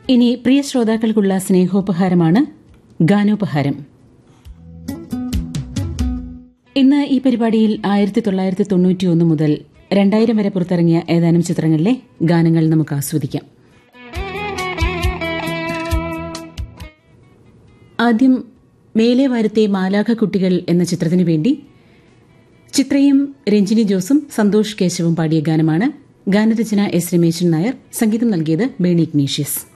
ഇനി പ്രിയ ശ്രോതാക്കൾക്കുള്ള സ്നേഹോപഹാരമാണ് ഗാനോപഹാരം. ഇന്ന് ഈ പരിപാടിയിൽ 1991 മുതൽ 2000 വരെ പുറത്തിറങ്ങിയ ഏതാനും ചിത്രങ്ങളിലെ ഗാനങ്ങൾ നമുക്ക് ആസ്വദിക്കാം. ആദ്യം മേലെ വാരത്തെ മാലാഖ കുട്ടികൾ എന്ന ചിത്രത്തിനു വേണ്ടി ചിത്രയും രഞ്ജിനി ജോസും സന്തോഷ് കേശവും പാടിയ ഗാനമാണ്. ഗാനരചന എസ് രമേശൻ നായർ, സംഗീതം നൽകിയത് ബേണി ഇഗ്നേഷ്യസ്.